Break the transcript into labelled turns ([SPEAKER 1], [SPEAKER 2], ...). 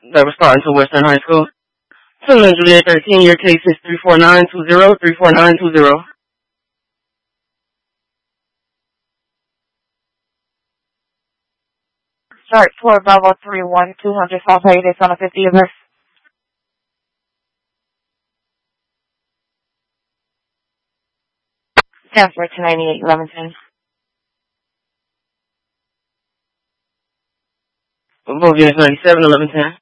[SPEAKER 1] that was starting to Western High School. Finland Juliet 13, your case is 34920, 34920.
[SPEAKER 2] Start floor Bravo 31200 South Hayes on a 50 of her. Stanford to 98 1110.
[SPEAKER 1] Both units 97 1110.